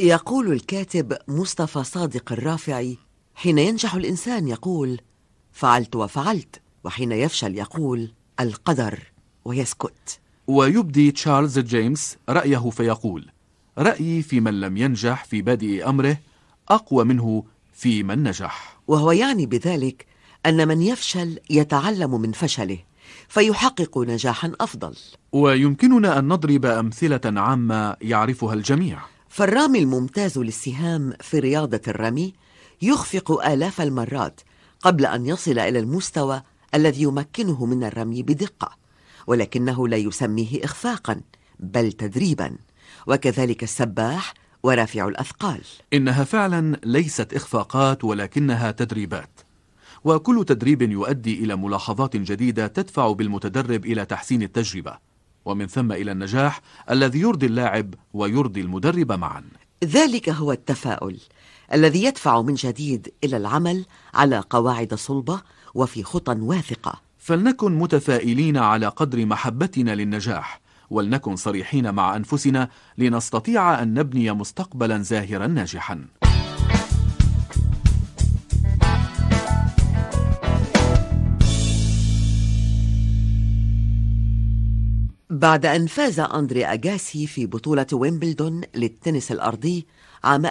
يقول الكاتب مصطفى صادق الرافعي: حين ينجح الإنسان يقول فعلت وفعلت، وحين يفشل يقول القدر ويسكت. ويبدي تشارلز جيمس رأيه فيقول: رأيي في من لم ينجح في بادئ أمره أقوى منه في من نجح. وهو يعني بذلك أن من يفشل يتعلم من فشله فيحقق نجاحا أفضل. ويمكننا أن نضرب أمثلة عامة يعرفها الجميع. فالرامي الممتاز للسهام في رياضة الرمي يخفق آلاف المرات قبل أن يصل إلى المستوى الذي يمكنه من الرمي بدقة، ولكنه لا يسميه إخفاقا بل تدريبا. وكذلك السباح ورافع الأثقال. إنها فعلا ليست إخفاقات ولكنها تدريبات، وكل تدريب يؤدي إلى ملاحظات جديدة تدفع بالمتدرب إلى تحسين التجربة، ومن ثم إلى النجاح الذي يرضي اللاعب ويرضي المدرب معا. ذلك هو التفاؤل الذي يدفع من جديد إلى العمل على قواعد صلبة وفي خطى واثقة. فلنكن متفائلين على قدر محبتنا للنجاح، ولنكن صريحين مع أنفسنا لنستطيع أن نبني مستقبلا زاهرا ناجحا. بعد أن فاز أندري أغاسي في بطولة ويمبلدون للتنس الأرضي عام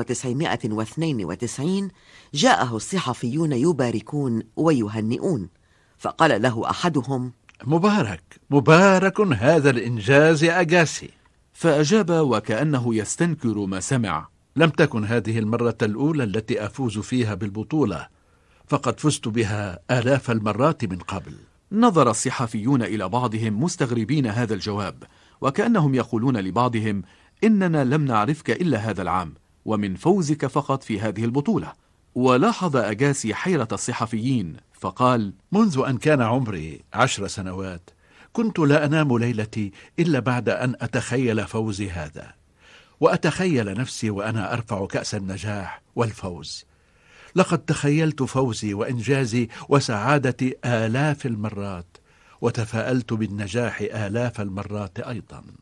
1992 جاءه الصحفيون يباركون ويهنئون، فقال له أحدهم: مبارك هذا الإنجاز يا أغاسي. فأجاب وكأنه يستنكر ما سمع: لم تكن هذه المرة الأولى التي أفوز فيها بالبطولة، فقد فزت بها آلاف المرات من قبل. نظر الصحفيون إلى بعضهم مستغربين هذا الجواب، وكأنهم يقولون لبعضهم: إننا لم نعرفك إلا هذا العام ومن فوزك فقط في هذه البطولة. ولاحظ أغاسي حيرة الصحفيين فقال: منذ أن كان عمري 10 سنوات كنت لا أنام ليلتي إلا بعد أن أتخيل فوزي هذا، وأتخيل نفسي وأنا أرفع كأس النجاح والفوز. لقد تخيلت فوزي وإنجازي وسعادتي آلاف المرات، وتفاءلت بالنجاح آلاف المرات أيضا.